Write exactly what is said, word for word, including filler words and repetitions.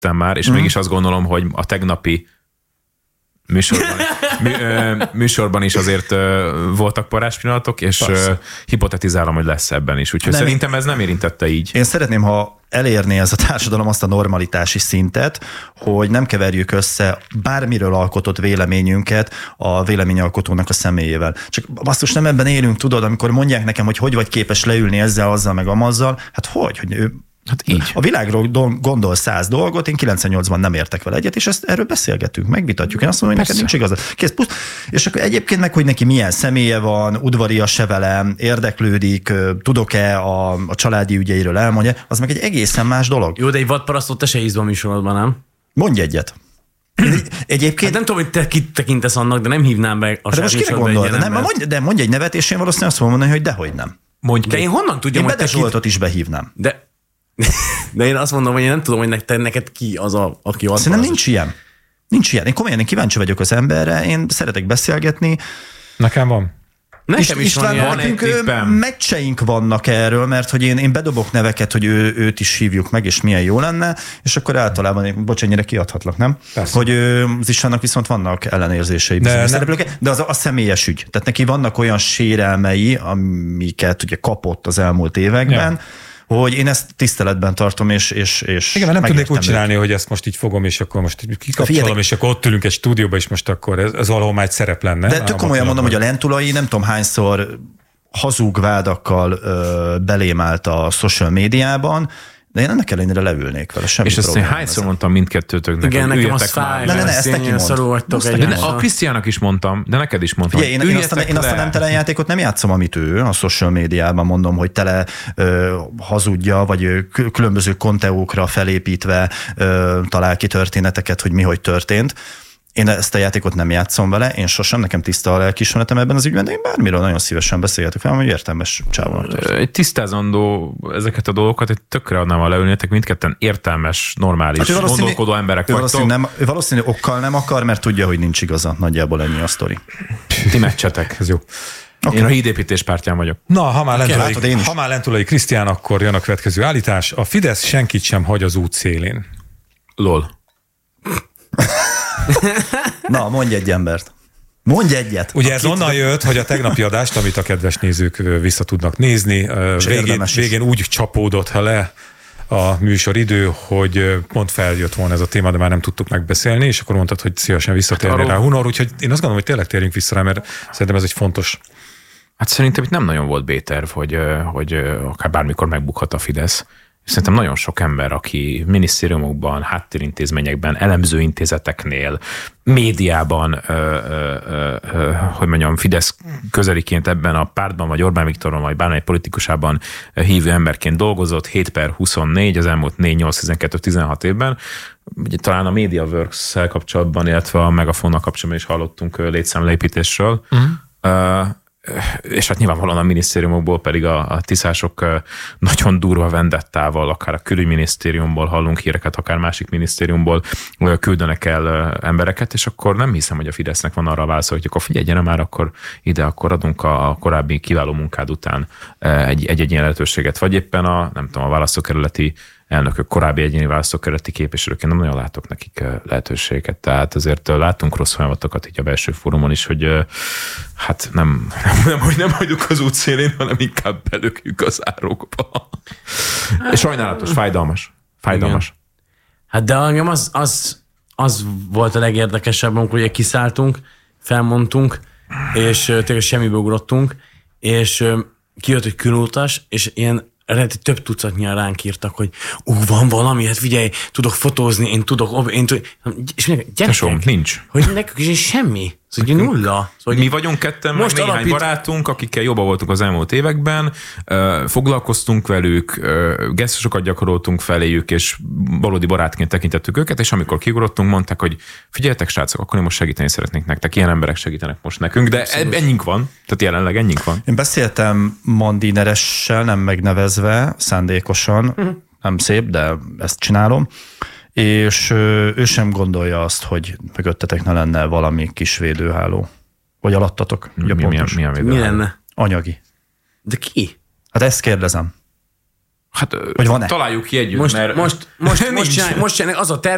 említettem már, és mm. mégis azt gondolom, hogy a tegnapi műsorban, mű, műsorban is azért voltak parázspillanatok, és Persze. hipotetizálom, hogy lesz ebben is. Úgyhogy nem, szerintem ez nem érintette így. Én szeretném, ha elérné ez a társadalom azt a normalitási szintet, hogy nem keverjük össze bármiről alkotott véleményünket a véleményalkotónak a személyével. Csak basszus, nem ebben élünk, tudod, amikor mondják nekem, hogy hogy vagy képes leülni ezzel, azzal, meg amazzal, hát hogy, hogy ő Hát így. A világról gondol száz dolgot, én kilencvennyolcban nem értek vele egyet, és ezt erről beszélgetünk, megvitatjuk. Én azt mondom, hogy neked nincs igazad. Kész, pusz. És akkor egyébként meg, hogy neki milyen személye van, udvarias-e velem, érdeklődik, tudok-e a, a családi ügyeiről elmondja, az meg egy egészen más dolog. Jó, de egy vadparasztot te se hiszd a műsorodban, nem? Mondj egyet. Egyébként... Hát nem tudom, hogy te kit tekintesz annak, de nem hívnám be a de most kire gondol? De, nem, mondj, de mondj egy nevet, és én valószínűleg azt fogom mondani, hogy dehogy nem. Mondj de én honnan tudjam, én hogy te Zsoltot is behívnám. De... De én azt mondom, hogy én nem tudom, hogy neked, neked ki az, a, aki van. Szerintem nincs ilyen. Nincs ilyen. Én komolyan én kíváncsi vagyok az emberre, én szeretek beszélgetni. Nekem van. Nekem is István, van, nekünk meccseink vannak erről, mert hogy én, én bedobok neveket, hogy ő, őt is hívjuk meg, és milyen jó lenne, és akkor általában, bocs, ennyire kiadhatlak, nem? Persze. Hogy az Istvánnak viszont vannak ellenérzései bizonyos szereplők, de az a személyes ügy. Tehát neki vannak olyan sérelmei, amiket ugye kapott az elmúlt években, ja. hogy én ezt tiszteletben tartom, és, és, és igen, nem tudnék úgy csinálni, hogy ezt most így fogom, és akkor most kikapcsolom, Figyelek. és akkor ott ülünk egy stúdióba, és most akkor ez, ez valahol már egy szerep lenne. De tök komolyan mondom, hogy a Lentulai nem tudom hányszor hazug vádakkal ö, belém állt a social médiában, de én ennek ellenére leülnék vele, semmi és azt én hányszor ezen. mondtam mindkettőtöknek, igen, hogy nekem az fáj. Ne, ne, ne, ezt neki mond. A Krisztiának is mondtam, de neked is mondtam. Ugye, én, én, azt a, én azt a nemtelen játékot nem játszom, amit ő a social médiában mondom, hogy tele ö, hazudja, vagy ö, különböző konteókra felépítve ö, talál ki történeteket, hogy mi hogy történt. Én ezt a játékot nem játszom vele, én sosem, nekem tiszta a lelkiismeretem ebben az ügyben, de én bármiről nagyon szívesen beszélgetek fel, hogy értelmes csávónak. Egy tisztázandó ezeket a dolgokat, egy tökre adnám a leülnétek, mindketten értelmes, normális, hát gondolkodó emberek ő vagytok. Nem, ő valószínű okkal nem akar, mert tudja, hogy nincs igaza. Nagyjából ennyi a sztori. Ti meccsetek, ez jó. Okay. Én a hídépítés pártján vagyok. Na, ha már Lentulai, ha már Lentulai Krisztián, akkor jön a következő állítás. A Fidesz senkit sem hagy az út szélén. Lol. Na, mondj egy embert. Mondj egyet. Ugye ez onnan jött, hogy a tegnapi adást, amit a kedves nézők vissza tudnak nézni, végén, végén úgy csapódott le a műsoridő, hogy pont feljött volna ez a téma, de már nem tudtuk megbeszélni, és akkor mondtad, hogy szívesen visszatérni hát rá Hunor, úgyhogy én azt gondolom, hogy tényleg térjünk vissza rá, mert szerintem ez egy fontos. Hát szerintem itt nem nagyon volt B-terv, hogy, hogy akár bármikor megbukhat a Fidesz. Szerintem nagyon sok ember, aki minisztériumokban, háttérintézményekben, elemzőintézeteknél, médiában, ö, ö, ö, ö, hogy mondjam, Fidesz közeliként ebben a pártban, vagy Orbán Viktoron, vagy bármely politikusában hívő emberként dolgozott, hét per huszonnégy, az elmúlt négy, nyolc, tizenkettő, tizenhat évben. Ugye, talán a MediaWorks-szel kapcsolatban, illetve a Megafonnal kapcsolatban is hallottunk létszámleépítésről. Uh-huh. Uh, és hát nyilvánvalóan a minisztériumokból pedig a, a tiszások nagyon durva vendettával, akár a külügyminisztériumból hallunk híreket, akár másik minisztériumból küldenek el embereket, és akkor nem hiszem, hogy a Fidesznek van arra a válasz, hogy akkor figyelj, gyere már, akkor ide, akkor adunk a korábbi kiváló munkád után egy-egy ilyen lehetőséget, vagy éppen a, nem tudom, a választókerületi elnökök, korábbi egyéni választókerületi képviselőként nem nagyon látok nekik lehetőséget. Tehát azért látunk rossz folyamatokat így a belső fórumon is, hogy hát nem, nem, nem, hogy nem hagyjuk az útszélén, hanem inkább belökjük az árokba. És sajnálatos, fájdalmas. Fájdalmas. Igen. Hát de engem az, az, az volt a legérdekesebb, amikor ugye kiszálltunk, felmondtunk, és tényleg semmibe ugrottunk, és kijött egy külútas, és ilyen több tucatnyian ránk írtak, hogy ú, van valami, hát figyelj, tudok fotózni, én tudok, én tudok, és mindenki, gyerekek, nincs. Hogy nekünk is semmi. Szóval nulla. Szóval mi vagyunk ketten, most meg néhány alapít... barátunk, akikkel jobban voltunk az elmúlt években, foglalkoztunk velük, gesztusokat gyakoroltunk feléjük, és valódi barátként tekintettük őket, és amikor kiugrottunk, mondták, hogy figyeljetek, srácok, akkor én most segíteni szeretnék nektek. Ilyen emberek segítenek most nekünk, de Abszolút. ennyink van. Tehát jelenleg ennyink van. Én beszéltem Mandineressel, nem megnevezve, szándékosan, uh-huh. nem szép, de ezt csinálom. És ő sem gondolja azt, hogy mögöttetek ne lenne valami kis védőháló. Vagy alattatok. Mi, mi, milyen, milyen védőháló? Mi lenne? Anyagi. De ki? Hát ezt kérdezem. Hát hogy van-e? Találjuk ki együtt, most, mert... Most, most, most, csinálj, most csinálj, az a terv,